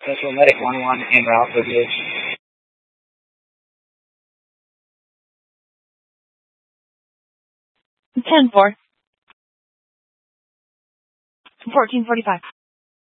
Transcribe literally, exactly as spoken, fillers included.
Central Medic one one en route for you. ten four. fourteen forty-five.